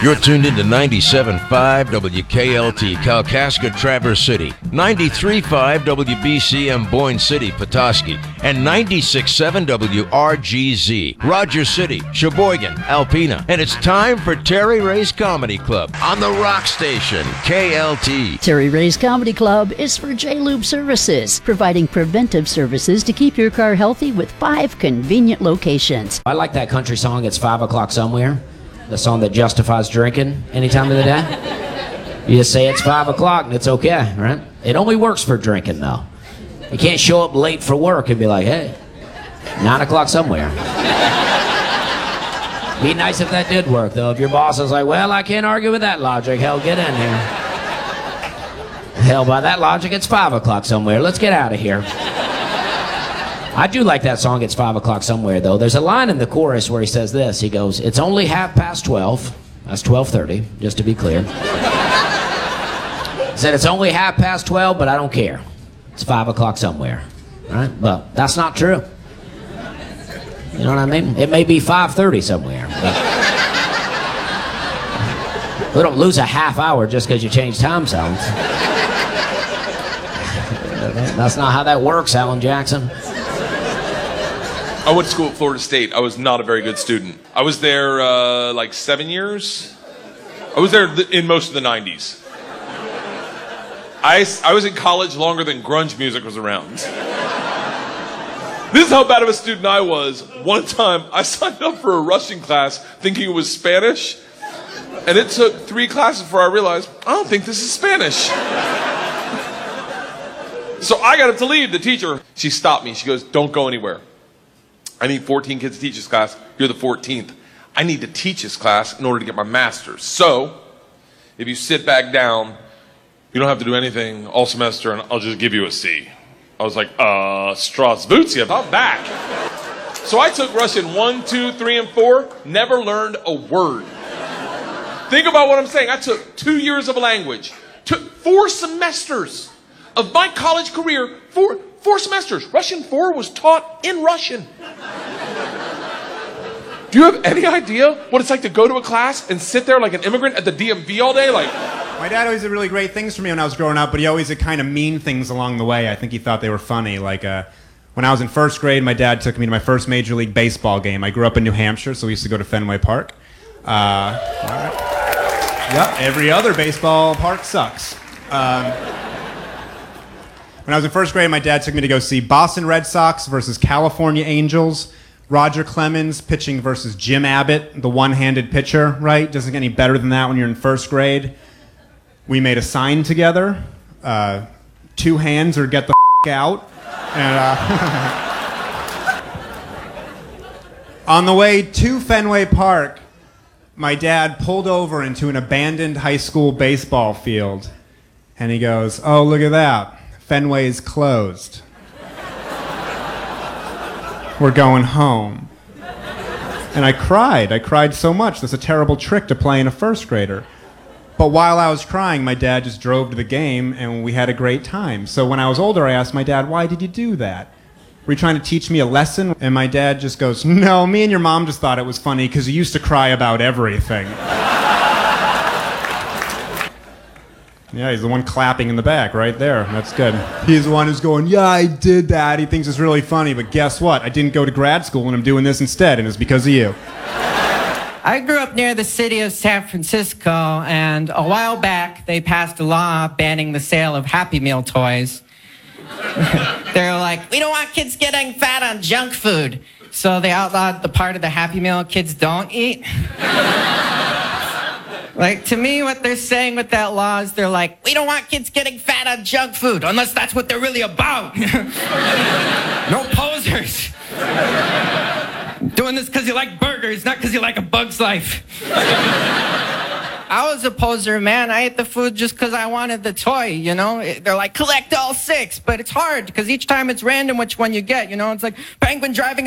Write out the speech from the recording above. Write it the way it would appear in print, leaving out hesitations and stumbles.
You're tuned into 97.5 WKLT, Kalkaska, Traverse City, 93.5 WBCM, Boyne City, Petoskey, and 96.7 WRGZ, Roger City, Sheboygan, Alpena. And it's time for Terry Ray's Comedy Club on the Rock Station, KLT. Terry Ray's Comedy Club is for J-Lube Services, providing preventive services to keep your car healthy with 5 convenient locations. I like that country song, It's 5 O'Clock Somewhere. The song that justifies drinking any time of the day. You just say it's 5 o'clock and it's okay, right? It only works for drinking, though. You can't show up late for work and be like, hey, 9 o'clock somewhere. Be nice if that did work, though. If your boss is like, well, I can't argue with that logic. Hell, get in here. Hell, by that logic, it's 5 o'clock somewhere. Let's get out of here. I do like that song, It's 5 O'Clock Somewhere, though. There's a line in the chorus where he says this. He goes, it's only 12:30. That's 12:30, just to be clear. He said, it's only 12:30, but I don't care. It's 5 o'clock somewhere. Right? But that's not true. You know what I mean? It may be 5:30 somewhere. But we don't lose a half hour just because you change time zones. That's not how that works, Alan Jackson. I went to school at Florida State. I was not a very good student. I was there like 7 years. I was there in most of the 90s. I was in college longer than grunge music was around. This is how bad of a student I was. One time, I signed up for a Russian class thinking it was Spanish, and it took 3 classes before I realized, I don't think this is Spanish. So I got up to leave. The teacher, she stopped me. She goes, don't go anywhere. I need 14 kids to teach this class. You're the 14th. I need to teach this class in order to get my master's. So, if you sit back down, you don't have to do anything all semester, and I'll just give you a C. I was like, Strasvutia, I'm back. So I took Russian 1, 2, 3, and 4, never learned a word. Think about what I'm saying. I took 2 years of a language, took 4 semesters of my college career, 4 semesters. Russian 4 was taught in Russian. Do you have any idea what it's like to go to a class and sit there like an immigrant at the DMV all day? Like, my dad always did really great things for me when I was growing up, but he always did kind of mean things along the way. I think he thought they were funny. Like when I was in first grade, my dad took me to my first Major League Baseball game. I grew up in New Hampshire, so we used to go to Fenway Park. Yep, every other baseball park sucks. When I was in first grade, my dad took me to go see Boston Red Sox versus California Angels. Roger Clemens pitching versus Jim Abbott, the one-handed pitcher, right? Doesn't get any better than that when you're in first grade. We made a sign together, 2 hands or get the out. And on the way to Fenway Park, my dad pulled over into an abandoned high school baseball field. And he goes, oh, look at that. Fenway's closed. We're going home. And I cried so much. That's a terrible trick to play in a first grader. But while I was crying, my dad just drove to the game and we had a great time. So when I was older, I asked my dad, why did you do that? Were you trying to teach me a lesson? And my dad just goes, no, me and your mom just thought it was funny because you used to cry about everything. Yeah, he's the one clapping in the back right there. That's good. He's the one who's going, yeah, I did that. He thinks it's really funny, but guess what? I didn't go to grad school and I'm doing this instead, and it's because of you. I grew up near the city of San Francisco, and a while back they passed a law banning the sale of Happy Meal toys. They're like, we don't want kids getting fat on junk food. So they outlawed the part of the Happy Meal kids don't eat. Like, to me, what they're saying with that law is they're like, we don't want kids getting fat on junk food, unless that's what they're really about. No posers. Doing this because you like burgers, not because you like A Bug's Life. I was a poser, man. I ate the food just because I wanted the toy, you know? They're like, collect all 6, but it's hard because each time it's random which one you get, you know? It's like Penguin driving